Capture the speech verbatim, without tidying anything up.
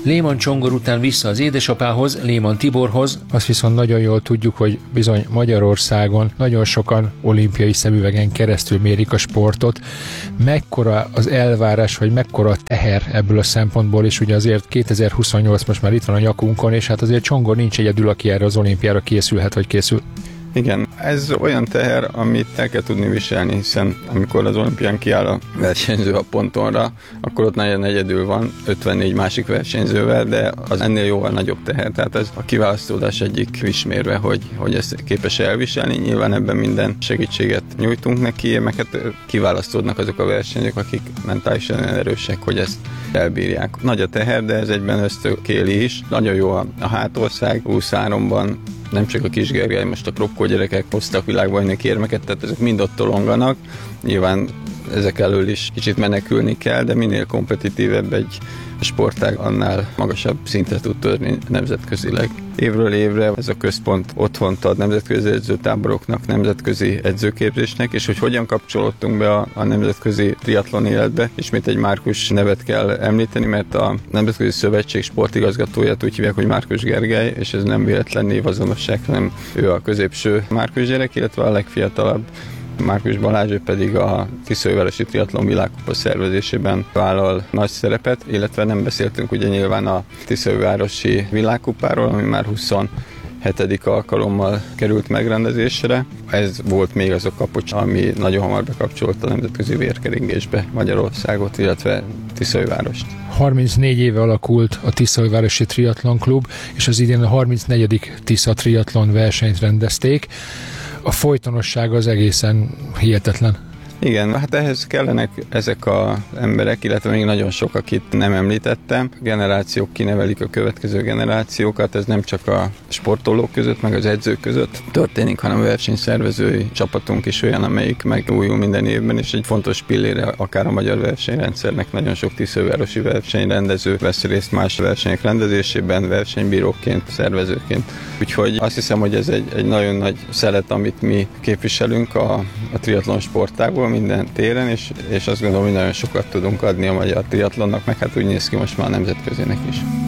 Léman Csongor után vissza az édesapához, Léman Tiborhoz. Azt viszont nagyon jól tudjuk, hogy bizony Magyarországon nagyon sokan olimpiai szemüvegen keresztül mérik a sportot. Mekkora az elvárás, vagy mekkora a teher ebből a szempontból, és ugye azért kétezer-huszonnyolc most már itt van a nyakunkon, és hát azért Csongor nincs egyedül, aki erre az olimpiára készülhet, vagy készül. Igen, ez olyan teher, amit el kell tudni viselni, hiszen amikor az olimpián kiáll a versenyző a pontonra, akkor ott nagyon egyedül van, ötvennégy másik versenyzővel, de az ennél jóval nagyobb teher. Tehát ez a kiválasztódás egyik ismérve, hogy, hogy ezt képes elviselni. Nyilván ebben minden segítséget nyújtunk neki, meg hát kiválasztódnak azok a versenyzők, akik mentálisan erősek, hogy ezt elbírják. Nagy a teher, de ez egyben ösztökéli is. Nagyon jó a, a hátország, huszonháromban nem csak a Kis Gergely, most a Kropkó gyerekek hoztak világbajnoki érmeket, tehát ezek mind ott tolonganak. Nyilván ezek elől is kicsit menekülni kell, de minél kompetitívebb egy sportág, annál magasabb szintre tud törni nemzetközileg. Évről évre ez a központ otthont ad nemzetközi edzőtáboroknak, nemzetközi edzőképzésnek, és hogy hogyan kapcsolódtunk be a, a nemzetközi triatlon életbe. Ismét egy Márkus nevet kell említeni, mert a Nemzetközi Szövetség sportigazgatóját úgy hívják, hogy Márkus Gergely, és ez nem véletlen névazonosság, hanem ő a középső Márkus gyerek, illetve a legfiatalabb Márkus Balázs, ő pedig a Tiszaújvárosi Triatlon világkupa szervezésében vállal nagy szerepet, illetve nem beszéltünk ugye nyilván a Tiszaújvárosi világkupáról, ami már huszonhetedik alkalommal került megrendezésre. Ez volt még az a kapocs, ami nagyon hamar bekapcsolta a nemzetközi vérkeringésbe Magyarországot, illetve Tiszaújvárost. harmincnégy éve alakult a Tiszaújvárosi Triatlon Klub, és az idén a harmincnegyedik Tisza Triatlon versenyt rendezték. A folytonosság az egészen hihetetlen. Igen, hát ehhez kellenek ezek az emberek, illetve még nagyon sok, akit nem említettem. Generációk kinevelik a következő generációkat, ez nem csak a sportolók között, meg az edzők között történik, hanem a versenyszervezői csapatunk is olyan, amelyik megújul minden évben, és egy fontos pillére akár a magyar versenyrendszernek. Nagyon sok tiszaújvárosi versenyrendező vesz részt más versenyek rendezésében, versenybíróként, szervezőként. Úgyhogy azt hiszem, hogy ez egy, egy nagyon nagy szelet, amit mi képviselünk a, a triatlon sportágból minden téren, és, és azt gondolom, hogy nagyon sokat tudunk adni a magyar triatlonnak, meg hát úgy néz ki most már a nemzetközének is.